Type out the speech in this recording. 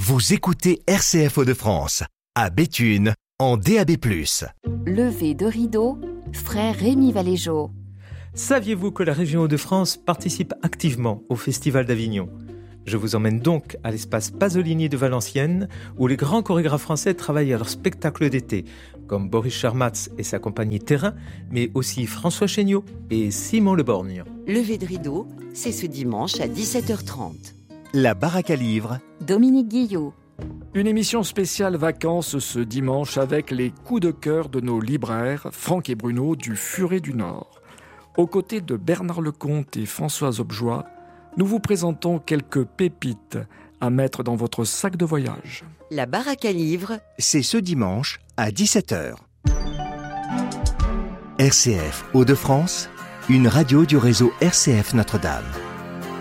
Vous écoutez RCF Hauts-de-France, à Béthune, en DAB+. Lever de rideau, frère Rémi Valéjo. Saviez-vous que la région Hauts-de-France participe activement au Festival d'Avignon ? Je vous emmène donc à l'espace Pasolini de Valenciennes, où les grands chorégraphes français travaillent à leur spectacle d'été, comme Boris Charmatz et sa compagnie Terrain, mais aussi François Chéniaud et Simon Le Borgne. Lever de rideau, c'est ce dimanche à 17h30. La baraque à livres, Dominique Guillot. Une émission spéciale vacances ce dimanche avec les coups de cœur de nos libraires, Franck et Bruno du Furet du Nord. Aux côtés de Bernard Lecomte et Françoise Objoie, nous vous présentons quelques pépites à mettre dans votre sac de voyage. La baraque à livres, c'est ce dimanche à 17h. RCF Hauts-de-France, une radio du réseau RCF Notre-Dame.